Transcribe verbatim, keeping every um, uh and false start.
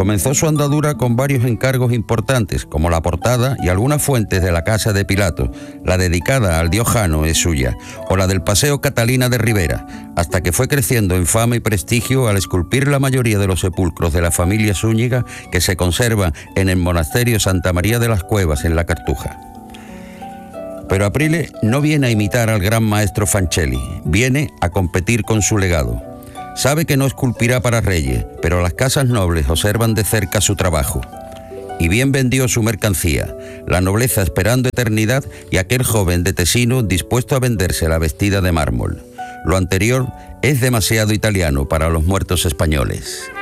Comenzó su andadura con varios encargos importantes, como la portada y algunas fuentes de la Casa de Pilato. La dedicada al Diojano es suya, o la del Paseo Catalina de Rivera, hasta que fue creciendo en fama y prestigio al esculpir la mayoría de los sepulcros de la familia Zúñiga que se conservan en el monasterio Santa María de las Cuevas, en la Cartuja. Pero Aprile no viene a imitar al gran maestro Fancelli, viene a competir con su legado. Sabe que no esculpirá para reyes, pero las casas nobles observan de cerca su trabajo. Y bien vendió su mercancía, la nobleza esperando eternidad y aquel joven de Tesino dispuesto a venderse la vestida de mármol. Lo anterior es demasiado italiano para los muertos españoles.